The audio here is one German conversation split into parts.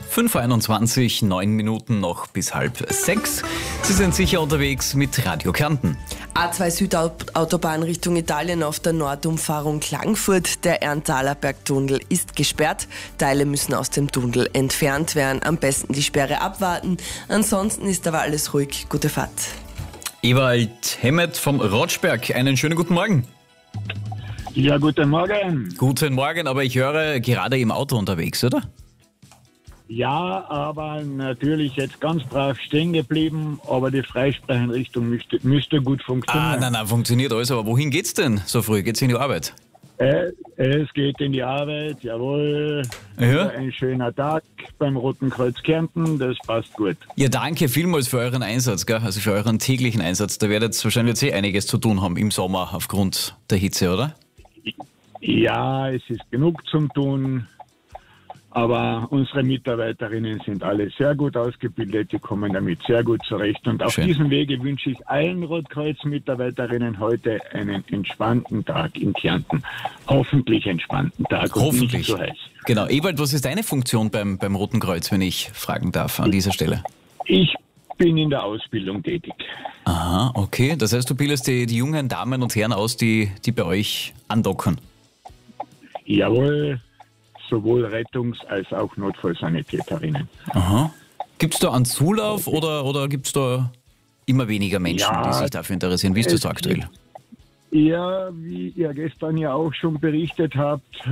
5:21, 9 Minuten noch bis 5:30. Sie sind sicher unterwegs mit Radio Kärnten. A2 Südautobahn Richtung Italien auf der Nordumfahrung Klagenfurt. Der Erntaler-Bergtunnel ist gesperrt. Teile müssen aus dem Tunnel entfernt werden. Am besten die Sperre abwarten. Ansonsten ist aber alles ruhig. Gute Fahrt. Ewald Hemmet vom Rotschberg, einen schönen guten Morgen. Ja, guten Morgen. Guten Morgen, aber ich höre gerade im Auto unterwegs, oder? Ja, aber natürlich jetzt ganz brav stehen geblieben, aber die Freisprechenrichtung müsste gut funktionieren. Nein, funktioniert alles, aber wohin geht's denn so früh? Geht's in die Arbeit? Es geht in die Arbeit, jawohl. Ja. Ein schöner Tag beim Roten Kreuz Kärnten, das passt gut. Ja, danke vielmals für euren Einsatz, gell? Also für euren täglichen Einsatz. Da werdet ihr wahrscheinlich jetzt einiges zu tun haben im Sommer aufgrund der Hitze, oder? Ja, es ist genug zum Tun, aber unsere Mitarbeiterinnen sind alle sehr gut ausgebildet, die kommen damit sehr gut zurecht. Und auf Schön. diesem Wege wünsche ich allen Rotkreuz-Mitarbeiterinnen heute einen entspannten Tag in Kärnten. Hoffentlich entspannten Tag und Hoffentlich. nicht so heiß. Genau. Ewald, was ist deine Funktion beim Roten Kreuz, wenn ich fragen darf an dieser Stelle? Ich bin in der Ausbildung tätig. Aha, okay. Das heißt, du bildest die jungen Damen und Herren aus, die bei euch andocken. Jawohl, sowohl Rettungs- als auch Notfallsanitäterinnen. Aha. Gibt es da einen Zulauf oder gibt es da immer weniger Menschen, Ja, die sich dafür interessieren? Wie ist das aktuell? Ja, wie ihr gestern ja auch schon berichtet habt,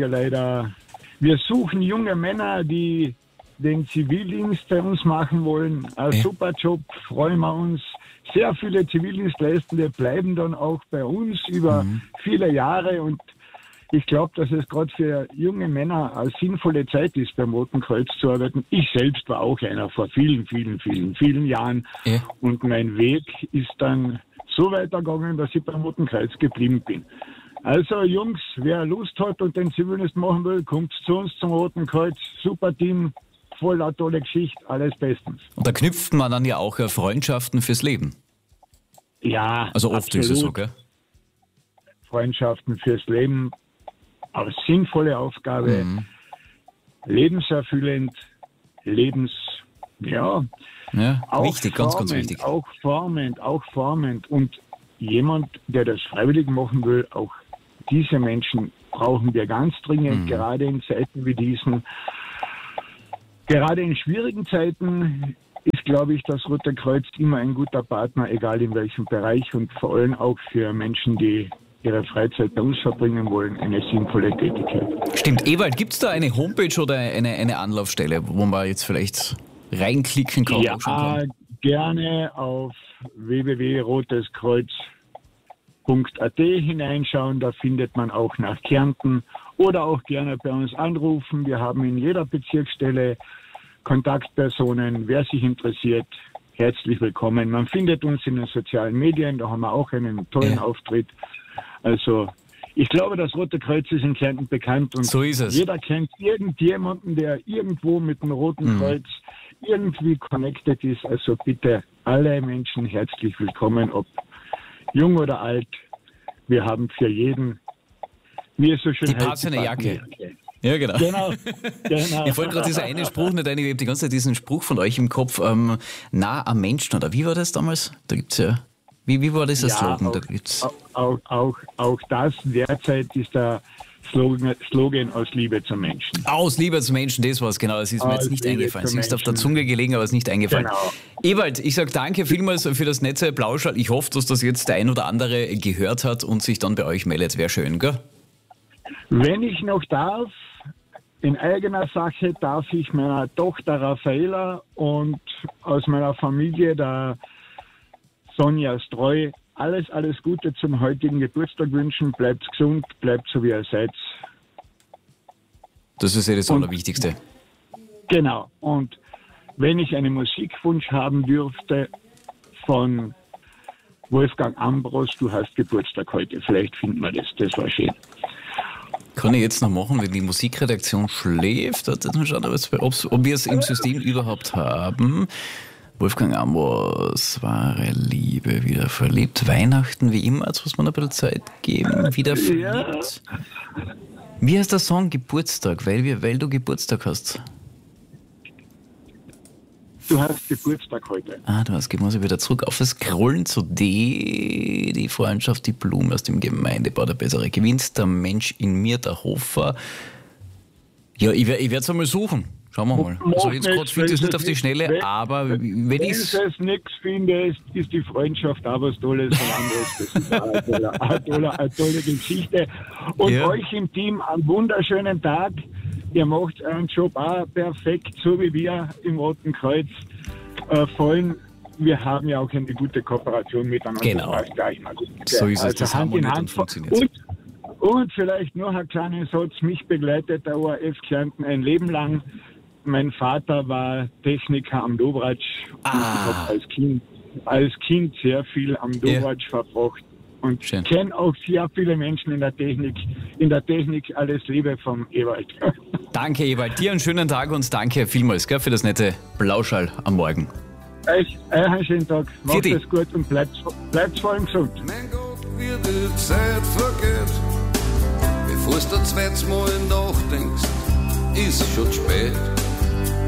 wir suchen junge Männer, die den Zivildienst bei uns machen wollen. Ein super Job, freuen wir uns. Sehr viele Zivildienstleistende bleiben dann auch bei uns über viele Jahre und ich glaube, dass es gerade für junge Männer eine sinnvolle Zeit ist, beim Roten Kreuz zu arbeiten. Ich selbst war auch einer vor vielen Jahren. Ja. Und mein Weg ist dann so weitergegangen, dass ich beim Roten Kreuz geblieben bin. Also Jungs, wer Lust hat und den Zivildienst machen will, kommt zu uns zum Roten Kreuz. Super Team, voller tolle Geschichte, alles bestens. Und da knüpft man dann ja auch Freundschaften fürs Leben. Ja, Also oft absolut. ist es so, gell? Freundschaften fürs Leben, aber sinnvolle Aufgabe, lebenserfüllend, Ja, auch wichtig, ganz wichtig. Auch formend. Und jemand, der das freiwillig machen will, auch diese Menschen brauchen wir ganz dringend, gerade in Zeiten wie diesen. Gerade in schwierigen Zeiten ist, glaube ich, das Rote Kreuz immer ein guter Partner, egal in welchem Bereich und vor allem auch für Menschen, die ihre Freizeit bei uns verbringen wollen, eine sinnvolle Tätigkeit. Stimmt. Ewald, gibt es da eine Homepage oder eine Anlaufstelle, wo man jetzt vielleicht reinklicken kann? Ja, auch schon kann? gerne auf www.roteskreuz.at hineinschauen, da findet man auch nach Kärnten oder auch gerne bei uns anrufen. Wir haben in jeder Bezirksstelle Kontaktpersonen. Wer sich interessiert, herzlich willkommen. Man findet uns in den sozialen Medien, da haben wir auch einen tollen Auftritt. Also ich glaube, das Rote Kreuz ist in Kärnten bekannt und So ist es. jeder kennt irgendjemanden, der irgendwo mit dem Roten Kreuz irgendwie connected ist. Also bitte alle Menschen herzlich willkommen, ob jung oder alt. Wir haben für jeden, wie es so schön Die heißt, passende Jacke. Ja, genau. Genau. Ich wollte gerade dieser eine Spruch nicht ein, ich habe die ganze Zeit diesen Spruch von euch im Kopf, nah am Menschen, oder wie war das damals? Da gibt's ja, wie war dieser Slogan? Da gibt's Auch das derzeit ist der Slogan aus Liebe zum Menschen. Aus Liebe zum Menschen, das war's, genau, es ist mir jetzt nicht Liebe eingefallen. Es zum ist auf der Menschen. Zunge gelegen, aber es ist nicht eingefallen. Genau. Ewald, ich sage danke vielmals für das nette Plauschall. Ich hoffe, dass das jetzt der ein oder andere gehört hat und sich dann bei euch meldet. Wäre schön, gell? Wenn ich noch darf, in eigener Sache darf ich meiner Tochter Raffaela und aus meiner Familie, der Sonja Streu, alles Gute zum heutigen Geburtstag wünschen. Bleibt gesund, bleibt so wie ihr seid. Das ist ja das Allerwichtigste. Genau. Und wenn ich einen Musikwunsch haben dürfte von Wolfgang Ambros, du hast Geburtstag heute. Vielleicht finden wir das. Das war schön. Kann ich jetzt noch machen, wenn die Musikredaktion schläft? Mal schauen, ob wir es im System überhaupt haben. Wolfgang Ambros, wahre Liebe, wieder verliebt. Weihnachten wie immer, jetzt muss man ein bisschen Zeit geben. Wieder verliebt. Wie heißt der Song? Geburtstag, weil du Geburtstag hast. Du hast Geburtstag heute. Gehen wir wieder zurück auf das Scrollen zu D. Die Freundschaft, die Blume aus dem Gemeindebau, der bessere gewinnt, der Mensch in mir, der Hofer. Ja, ich werde es einmal suchen. Schauen wir mal. Also jetzt gerade finde ich es nicht auf die Schnelle, aber wenn ich es nichts finde, ist die Freundschaft auch was Tolles und anderes. Das ist eine tolle Geschichte. Und euch im Team einen wunderschönen Tag. Ihr macht euren Job auch perfekt, so wie wir im Roten Kreuz. Vor allem, wir haben ja auch eine gute Kooperation miteinander. Genau. So ist es, das Hand in Hand Hand funktioniert. Und vielleicht noch ein kleiner Satz. Mich begleitet der ORF Kärnten ein Leben lang. Mein Vater war Techniker am Dobratsch. Und ich habe als Kind sehr viel am Dobratsch verbracht. Und kenne auch sehr viele Menschen in der Technik. Alles Liebe vom Ewald. Danke, Ewald. Dir einen schönen Tag und danke vielmals für das nette Blauschall am Morgen. Euch einen schönen Tag. Macht es gut und bleibt vor allem gesund. Mein Gott, wie die Zeit vergeht. Bevor du das zweite Mal nachdenkst, ist schon spät.